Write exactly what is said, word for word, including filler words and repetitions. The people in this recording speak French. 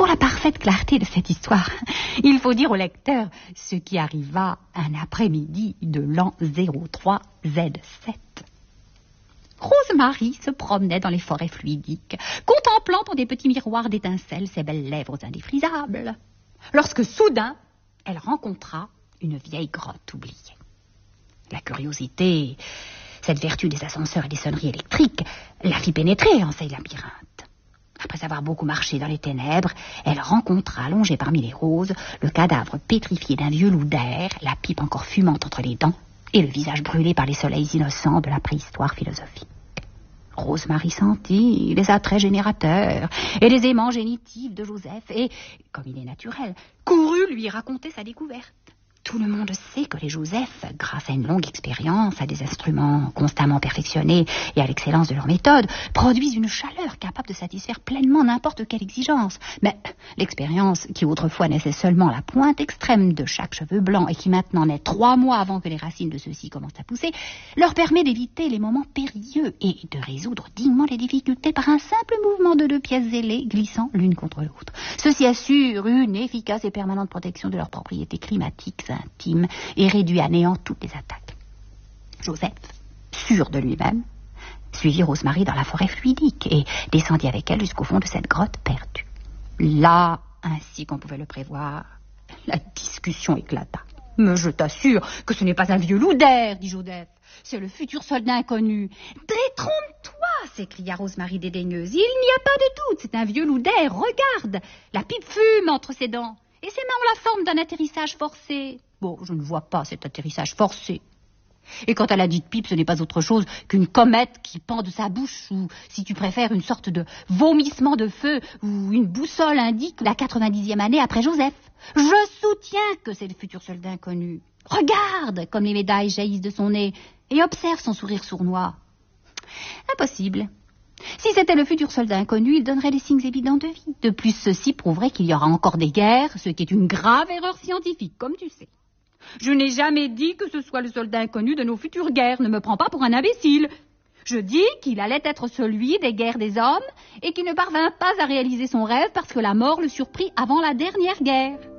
Pour la parfaite clarté de cette histoire, il faut dire au lecteur ce qui arriva un après-midi de l'an zéro trois Z sept. Rosemary se promenait dans les forêts fluidiques, contemplant dans des petits miroirs d'étincelles ses belles lèvres indéfrisables, lorsque soudain, elle rencontra une vieille grotte oubliée. La curiosité, cette vertu des ascenseurs et des sonneries électriques, la fit pénétrer en ces labyrinthes. Après avoir beaucoup marché dans les ténèbres, elle rencontra, allongé parmi les roses, le cadavre pétrifié d'un vieux loup d'air, la pipe encore fumante entre les dents, et le visage brûlé par les soleils innocents de la préhistoire philosophique. Rosemary sentit les attraits générateurs et les aimants génitifs de Joseph, et, comme il est naturel, courut lui raconter sa découverte. Tout le monde sait que les Joseph, grâce à une longue expérience, à des instruments constamment perfectionnés et à l'excellence de leur méthode, produisent une chaleur capable de satisfaire pleinement n'importe quelle exigence. Mais l'expérience, qui autrefois naissait seulement la pointe extrême de chaque cheveu blanc et qui maintenant naît trois mois avant que les racines de ceux-ci commencent à pousser, leur permet d'éviter les moments périlleux et de résoudre dignement les difficultés par un simple mouvement de deux pièces ailées glissant l'une contre l'autre. Ceci assure une efficace et permanente protection de leurs propriétés climatiques intime et réduit à néant toutes les attaques. Joseph, sûr de lui-même, suivit Rosemary dans la forêt fluidique et descendit avec elle jusqu'au fond de cette grotte perdue. Là, ainsi qu'on pouvait le prévoir, la discussion éclata. « Mais je t'assure que ce n'est pas un vieux loup d'air, dit Joseph. C'est le futur soldat inconnu. »« Détrompe-toi » s'écria Rosemary dédaigneuse. « Il n'y a pas de doute, c'est un vieux loup d'air. Regarde, la pipe fume entre ses dents. Et ses mains ont la forme d'un atterrissage forcé. » Bon, je ne vois pas cet atterrissage forcé. Et quant à la dite pipe, ce n'est pas autre chose qu'une comète qui pend de sa bouche, ou, si tu préfères, une sorte de vomissement de feu, où une boussole indique la quatre-vingt-dixième année après Joseph. Je soutiens que c'est le futur soldat inconnu. Regarde comme les médailles jaillissent de son nez, et observe son sourire sournois. Impossible. Si c'était le futur soldat inconnu, il donnerait des signes évidents de vie. De plus, ceci prouverait qu'il y aura encore des guerres, ce qui est une grave erreur scientifique, comme tu sais. Je n'ai jamais dit que ce soit le soldat inconnu de nos futures guerres. Ne me prends pas pour un imbécile. Je dis qu'il allait être celui des guerres des hommes et qu'il ne parvint pas à réaliser son rêve parce que la mort le surprit avant la dernière guerre.